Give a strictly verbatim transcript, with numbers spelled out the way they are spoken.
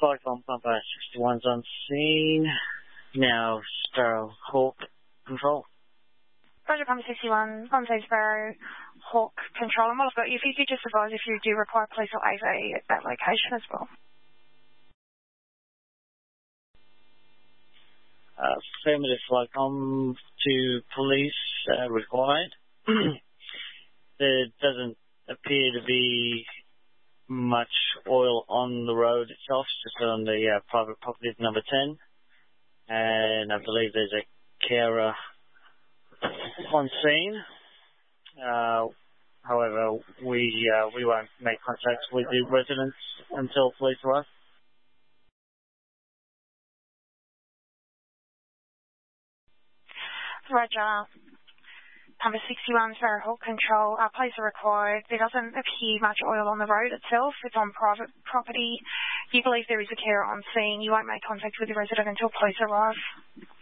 Spike on Pumper sixty-one's on scene. Now, Sparrow Hawk Control. Roger, Pumper sixty-one, on scene Sparrow Hawk Control. And while I've got you, if you could just advise if you do require police or A V at that location as well. Uh, affirmative Flycom to police uh, required. There doesn't appear to be much oil on the road itself, just on the uh, private property of number ten. And I believe there's a carer on scene. Uh, however, we uh, we won't make contact with the residents until police arrive. Roger. Number sixty-one, Sparrow Hawk Control. Uh, police are required. There doesn't appear much oil on the road itself. It's on private property. You believe there is a carer on scene. You won't make contact with the resident until police arrive.